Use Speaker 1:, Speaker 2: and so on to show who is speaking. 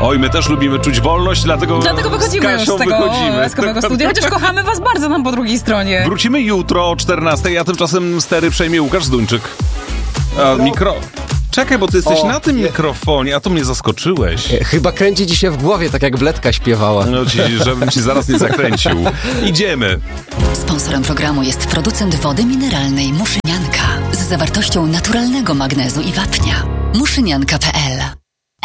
Speaker 1: Oj, my też lubimy czuć wolność, dlatego
Speaker 2: wychodzimy już z tego laskowego studia, chociaż kochamy was bardzo tam po drugiej stronie.
Speaker 1: Wrócimy jutro o 14:00, a tymczasem stery przejmie Łukasz Zduńczyk. Czekaj, bo ty jesteś na tym mikrofonie, a to mnie zaskoczyłeś.
Speaker 3: Chyba kręci ci się w głowie, tak jak Bledka śpiewała.
Speaker 1: No żebym ci zaraz nie zakręcił. Idziemy.
Speaker 4: Sponsorem programu jest producent wody mineralnej Muszynianka z zawartością naturalnego magnezu i wapnia. Muszynianka.pl